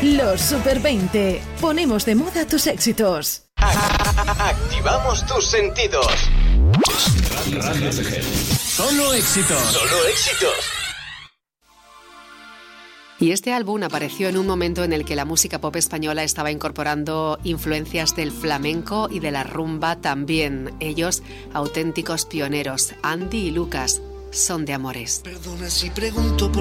Los Super 20. Ponemos de moda tus éxitos. Activamos tus sentidos. Radio CG. Solo éxitos. Solo éxitos. Y este álbum apareció en un momento en el que la música pop española estaba incorporando influencias del flamenco y de la rumba también. Ellos, auténticos pioneros, Andy y Lucas, Son de Amores. Perdona si pregunto por